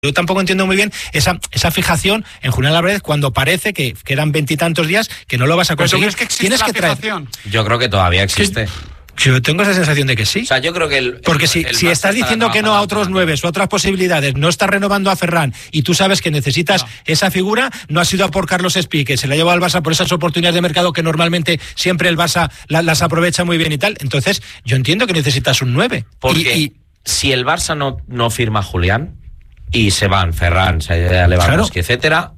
Yo tampoco entiendo muy bien esa fijación en Julián Álvarez cuando parece que quedan 20 y tantos días que no lo vas a conseguir. ¿Pero tú crees que existe la fijación? Yo creo que todavía existe. Yo tengo esa sensación de que sí. O sea, yo creo que porque si estás diciendo que no a otros 9 o otras posibilidades, no estás renovando a Ferran y tú sabes que necesitas esa figura, no has ido a por Carlos Espí, que se la ha llevado al Barça por esas oportunidades de mercado que normalmente siempre el Barça las aprovecha muy bien y tal. Entonces, yo entiendo que necesitas un 9. Porque si el Barça no firma a Julián y se van Ferran, se Lewandowski, etcétera,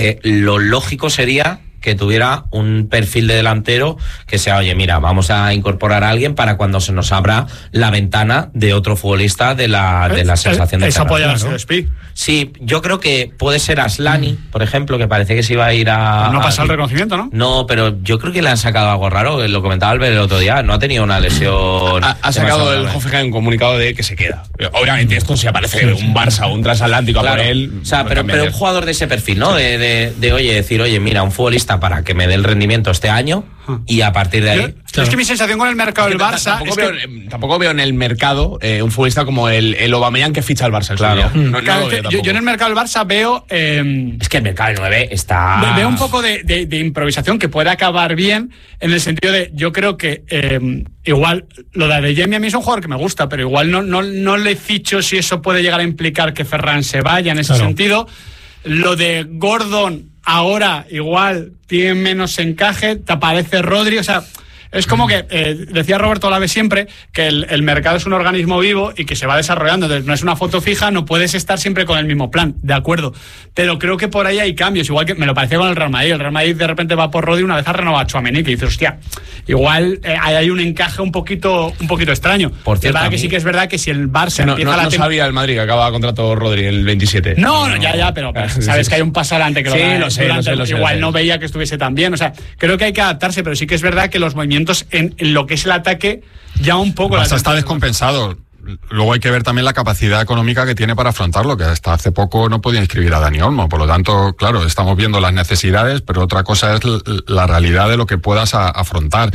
lo lógico sería que tuviera un perfil de delantero que sea, oye, mira, vamos a incorporar a alguien para cuando se nos abra la ventana de otro futbolista de la sensación de eso podría haber sido Espí. Sí, yo creo que puede ser Aslani, por ejemplo, que parece que se iba a ir a... No ha pasado el reconocimiento, ¿no? No, pero yo creo que le han sacado algo raro, lo comentaba Albert el otro día, no ha tenido una lesión... Ha sacado el Hoffenheim un comunicado de que se queda. Obviamente esto si aparece un Barça o un transatlántico por él... O sea, pero un jugador de ese perfil, ¿no? De oye, decir, oye, mira, un futbolista para que me dé el rendimiento este año y a partir de ahí... Es que mi sensación con el mercado del Barça tampoco veo en el mercado un futbolista como el Aubameyang que ficha al Barça. Claro. Yo en el mercado del Barça veo... es que el mercado del 9 está... Veo un poco de improvisación que puede acabar bien en el sentido de... Yo creo que igual lo de Adeyemi a mí es un jugador que me gusta, pero igual no le ficho si eso puede llegar a implicar que Ferran se vaya en ese sentido. Lo de Gordon ahora igual tiene menos encaje, te aparece Rodri, o sea, es como que decía Roberto Olave siempre que el mercado es un organismo vivo y que se va desarrollando, entonces no es una foto fija, no puedes estar siempre con el mismo plan, de acuerdo, pero creo que por ahí hay cambios, igual que me lo parecía con el Real Madrid de repente va por Rodri, una vez ha renovado a Tchouaméni, que dices, hostia, igual hay un encaje un poquito extraño. Por cierto, que sí que es verdad que si el Barça empieza no sabía el Madrid que acaba contrato Rodri el 27. Pero sabes que hay un paso adelante que lo sé, igual no veía que estuviese tan bien, o sea, creo que hay que adaptarse, pero sí que es verdad que los movimientos en lo que es el ataque ya un poco... Barça está descompensado. Luego hay que ver también la capacidad económica que tiene para afrontarlo, que hasta hace poco no podía inscribir a Dani Olmo, por lo tanto, claro, estamos viendo las necesidades, pero otra cosa es la realidad de lo que puedas afrontar.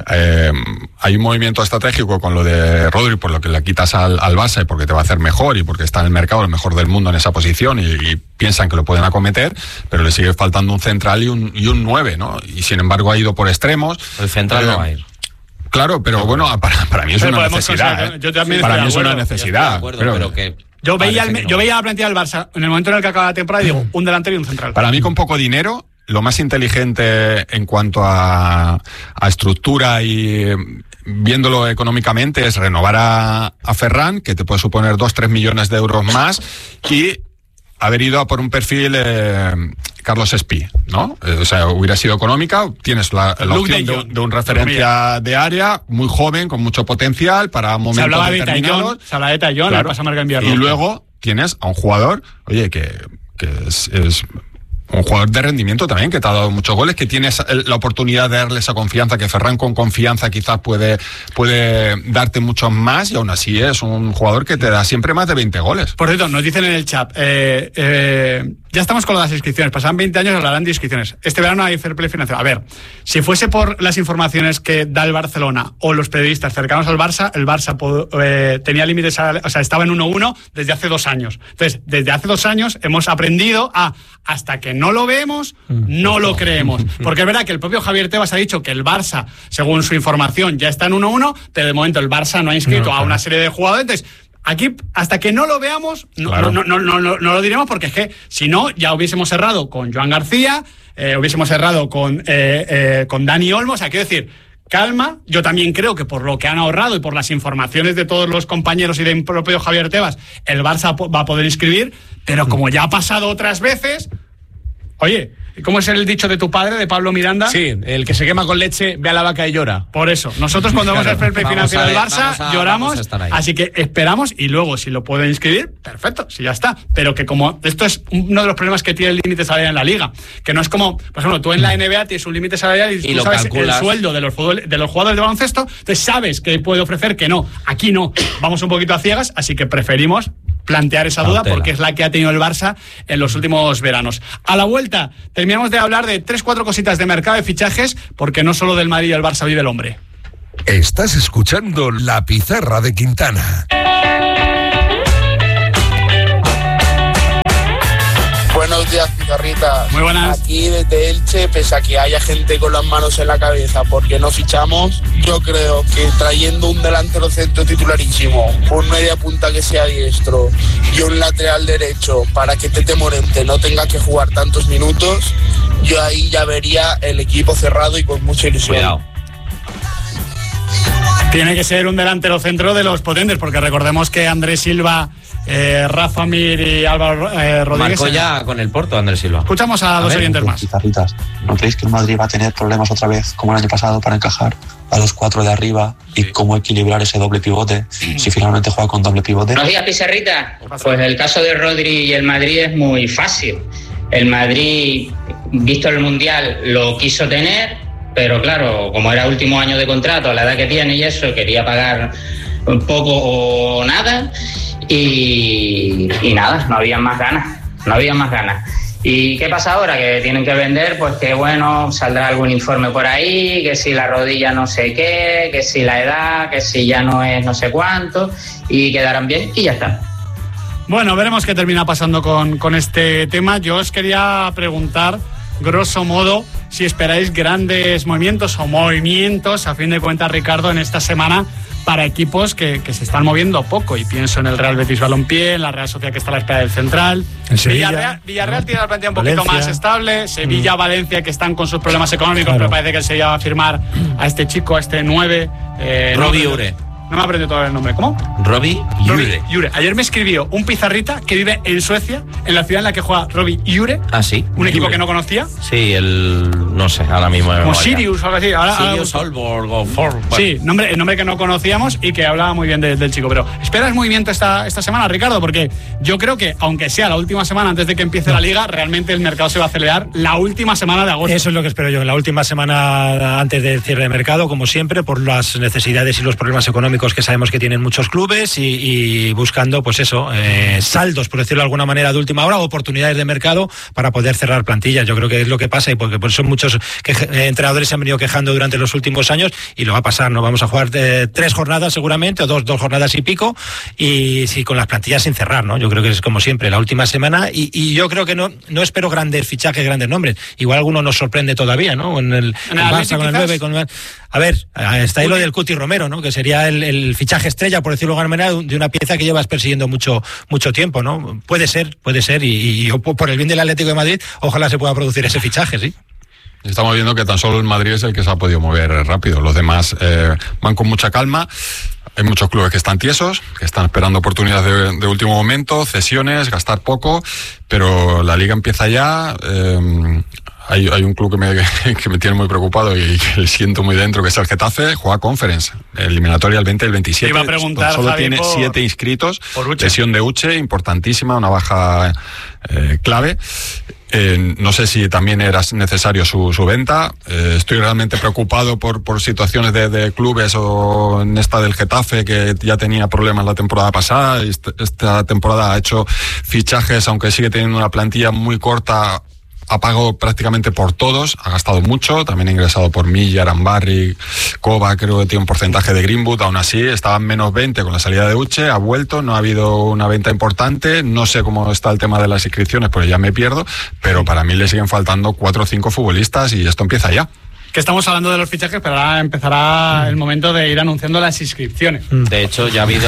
Hay un movimiento estratégico con lo de Rodri, por lo que le quitas al Barça y porque te va a hacer mejor y porque está en el mercado el mejor del mundo en esa posición y piensan que lo pueden acometer, pero le sigue faltando un central y un 9, ¿no? Y sin embargo ha ido por extremos. El central no va a ir. Claro, pero bueno, para mí es una necesidad. Yo también para mí es una necesidad. Yo veía la plantilla del Barça en el momento en el que acaba la temporada y digo, un delantero y un central. Para mí, con poco dinero, lo más inteligente en cuanto a estructura y viéndolo económicamente es renovar a Ferran, que te puede suponer 2-3 millones de euros más, y haber ido a por un perfil Carlos Espí, ¿no? O sea, hubiera sido económica, tienes la opción de un referencia de área, muy joven, con mucho potencial, para momentos determinados. Se habla de Tallón, claro, pasa marca invierno. Y luego tienes a un jugador, oye, que es un jugador de rendimiento también, que te ha dado muchos goles, que tienes la oportunidad de darle esa confianza, que Ferran con confianza quizás puede darte muchos más, y aún así es un jugador que te da siempre más de 20 goles. Por cierto, nos dicen en el chat, ya estamos con las inscripciones, pasan 20 años, hablarán de inscripciones. Este verano hay fair play financiero. A ver, si fuese por las informaciones que da el Barcelona o los periodistas cercanos al Barça, el Barça tenía límites, o sea, estaba en 1-1 desde hace 2 años. Entonces, desde hace 2 años hemos aprendido hasta que no lo vemos, no lo creemos. Porque es verdad que el propio Javier Tebas ha dicho que el Barça, según su información, ya está en 1-1, pero de momento el Barça no ha inscrito a una serie de jugadores. Entonces, aquí, hasta que no lo veamos, no lo diremos, porque es que si no, ya hubiésemos cerrado con Joan García, hubiésemos cerrado con Dani Olmo. O sea, quiero decir, calma. Yo también creo que por lo que han ahorrado y por las informaciones de todos los compañeros y del propio Javier Tebas, el Barça va a poder inscribir, pero como ya ha pasado otras veces, oye, ¿cómo es el dicho de tu padre, de Pablo Miranda? Sí, el que se quema con leche ve a la vaca y llora. Por eso, nosotros cuando vamos al fair play financiero del Barça lloramos, así que esperamos, y luego si lo pueden inscribir, perfecto, si ya está. Pero que como esto es uno de los problemas que tiene el límite salarial en la liga, que no es como, por ejemplo, tú en la NBA tienes un límite salarial y tú sabes calculas el sueldo de los jugadores de baloncesto, entonces sabes que puede ofrecer, que no. Aquí no, vamos un poquito a ciegas, así que preferimos plantear esa duda porque es la que ha tenido el Barça en los últimos veranos. A la vuelta terminamos de hablar de 3-4 cositas de mercado de fichajes, porque no solo del Madrid y el Barça vive el hombre. Estás escuchando La Pizarra de Quintana. pizarritas. Muy buenas. Aquí desde Elche, pese a que haya gente con las manos en la cabeza porque no fichamos, yo creo que trayendo un delantero centro titularísimo, un media punta que sea diestro y un lateral derecho para que Tete Morente no tenga que jugar tantos minutos, yo ahí ya vería el equipo cerrado y con mucha ilusión. Cuidado. Tiene que ser un delantero centro de los potentes, porque recordemos que Andrés Silva, Rafa Mir y Álvaro Rodríguez... Marcó ya con el Porto, Andrés Silva. Escuchamos a dos oyentes más. Pizarritas, ¿no creéis que el Madrid va a tener problemas otra vez, como el año pasado, para encajar a los 4 de arriba y cómo equilibrar ese doble pivote, si finalmente juega con doble pivote? Buenos días, Pizarrita. Pues el caso de Rodri y el Madrid es muy fácil. El Madrid, visto el Mundial, lo quiso tener, pero claro, como era último año de contrato, a la edad que tiene y eso, quería pagar un poco o nada, y nada, no había más ganas. ¿Y qué pasa ahora? Que tienen que vender, pues que bueno, saldrá algún informe por ahí, que si la rodilla no sé qué, que si la edad, que si ya no es no sé cuánto, y quedarán bien y ya está. Bueno, veremos qué termina pasando con este tema. Yo os quería preguntar, grosso modo, si esperáis grandes movimientos a fin de cuentas, Ricardo, en esta semana para equipos que se están moviendo poco, y pienso en el Real Betis Balompié, en la Real Sociedad que está a la espera del central, en Sevilla, Villarreal tiene la plantilla un poquito Valencia, más estable, Sevilla, Valencia, que están con sus problemas económicos, pero parece que el Sevilla va a firmar a este chico, a este 9, Robbie Ure. No me aprendido todo el nombre. ¿Cómo? Robbie Ure. Ayer me escribió un pizarrita que vive en Suecia, en la ciudad en la que juega Robbie Ure. Ah, sí. Un equipo que no conocía. Sí, no sé, ahora mismo. Como Sirius o algo así. Sirius, Aalborg o Ford. Bueno. Sí, el nombre que no conocíamos y que hablaba muy bien del chico. Pero ¿esperas movimiento esta semana, Ricardo? Porque yo creo que, aunque sea la última semana antes de que empiece la Liga, realmente el mercado se va a acelerar la última semana de agosto. Eso es lo que espero yo, en la última semana antes del cierre de mercado, como siempre, por las necesidades y los problemas económicos que sabemos que tienen muchos clubes, y buscando, pues eso, saldos, por decirlo de alguna manera, de última hora, oportunidades de mercado para poder cerrar plantillas. Yo creo que es lo que pasa, y porque por eso muchos entrenadores se han venido quejando durante los últimos años, y lo va a pasar, ¿no? Vamos a jugar 3 jornadas seguramente, o dos jornadas y pico, y sí, con las plantillas sin cerrar, ¿no? Yo creo que es como siempre, la última semana, y yo creo que no espero grandes fichajes, grandes nombres. Igual alguno nos sorprende todavía, ¿no? En el Barça con el 9, a ver, está ahí lo del Cuti Romero, ¿no? Que sería el fichaje estrella, por decirlo de alguna manera, de una pieza que llevas persiguiendo mucho tiempo, ¿no? Puede ser, y por el bien del Atlético de Madrid, ojalá se pueda producir ese fichaje, sí. Estamos viendo que tan solo el Madrid es el que se ha podido mover rápido. Los demás van con mucha calma. Hay muchos clubes que están tiesos, que están esperando oportunidades de último momento, cesiones, gastar poco, pero la Liga empieza ya. Hay un club que me tiene muy preocupado y que siento muy dentro, que es el Getafe. Juega Conference, eliminatoria el 20 y el 27. Iba a preguntar, solo Javi, tiene 7 inscritos. Lesión de Uche, importantísima, una baja clave. No sé si también era necesario su venta. Estoy realmente preocupado por situaciones de clubes, o en esta del Getafe, que ya tenía problemas la temporada pasada. Esta temporada ha hecho fichajes, aunque sigue teniendo una plantilla muy corta. Ha pagado prácticamente por todos, ha gastado mucho, también ha ingresado por Milla, Arambarri, Kova, creo que tiene un porcentaje de Greenwood. Aún así estaba en menos 20 con la salida de Uche, ha vuelto, no ha habido una venta importante. No sé cómo está el tema de las inscripciones, pues ya me pierdo, pero para mí le siguen faltando 4 o 5 futbolistas, y esto empieza ya. Que estamos hablando de los fichajes, pero ahora empezará el momento de ir anunciando las inscripciones. De hecho, ya ha habido...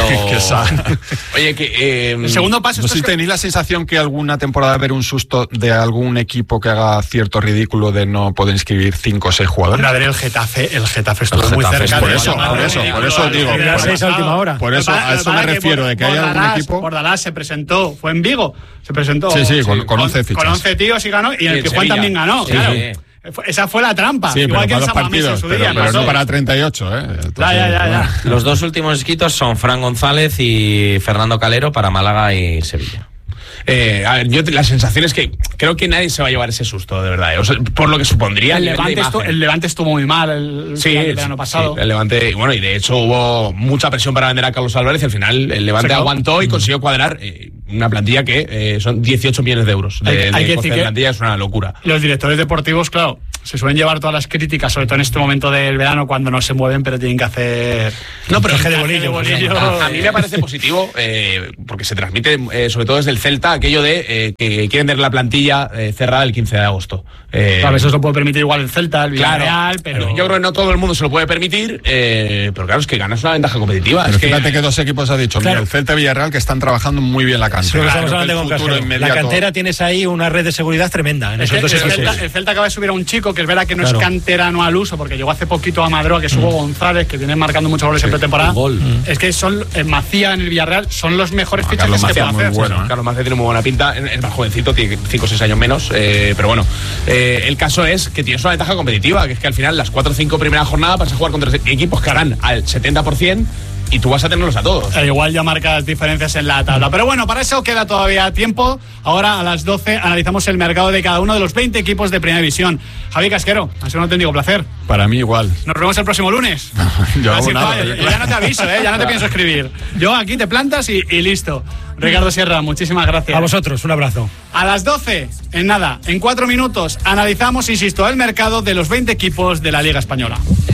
Oye, que... el segundo paso... No sé si tenéis la sensación que alguna temporada haber un susto de algún equipo que haga cierto ridículo de no poder inscribir 5 o 6 jugadores. A ver, el Getafe estuvo muy cerca. Por eso digo. Por eso, a eso me refiero, de que haya algún equipo... Bordalás se presentó, fue en Vigo, se presentó... Sí, con 11 fichas. Con 11 tíos y ganó, y en el Pijuán también ganó, sí, claro. Sí. Esa fue la trampa. Sí, igual que para el 2 partidos, en su día, pero no para 38, Entonces, ya. Los 2 últimos inscritos son Fran González y Fernando Calero para Málaga y Sevilla. A ver, yo la sensación es que creo que nadie se va a llevar ese susto, de verdad. O sea, por lo que supondría. El Levante estuvo muy mal el verano pasado. Sí, el Levante, bueno, y de hecho hubo mucha presión para vender a Carlos Álvarez, y al final el Levante aguantó y consiguió cuadrar una plantilla que son 18 millones de euros. Hay que decir que plantilla es una locura. Los directores deportivos, claro, se suelen llevar todas las críticas, sobre todo en este momento del verano, cuando no se mueven, pero tienen que hacer... No, pero de bolillo. A mí me parece positivo, porque se transmite, sobre todo desde el Celta, aquello de que quieren tener la plantilla cerrada el 15 de agosto. Claro, eso se lo puede permitir igual el Celta, el Villarreal, pero... Yo creo que no todo el mundo se lo puede permitir, pero claro, es que ganas una ventaja competitiva. Pero es fíjate que 2 equipos has dicho, mira, el Celta y Villarreal, que están trabajando muy bien la cantera. La cantera tienes ahí una red de seguridad tremenda. En esos 2 equipos. El Celta acaba de subir a un chico que es verdad que no es canterano al uso, porque llegó hace poquito a Madroa, que es Hugo González, que viene marcando muchos goles en pretemporada. Es que son Macía en el Villarreal, son los mejores fichajes que se pueden hacer. Bueno, Carlos Macía tiene muy buena pinta, es más jovencito, tiene 5 o 6 años menos, pero bueno, el caso es que tienes una ventaja competitiva, que es que al final las 4 o 5 primeras jornadas vas a jugar contra equipos que harán al 70%. Y tú vas a tenerlos a todos. Igual ya marcas diferencias en la tabla. Pero bueno, para eso queda todavía tiempo. Ahora a las 12 analizamos el mercado de cada uno de los 20 equipos de Primera División. Javi Casquero, ha sido un auténtico placer. Para mí igual. Nos vemos el próximo lunes. Yo ya no te aviso, ya no te pienso escribir. Yo aquí te plantas y listo. Ricardo Sierra, muchísimas gracias. A vosotros, un abrazo. A las 12, en 4 minutos, analizamos, insisto, el mercado de los 20 equipos de la Liga Española.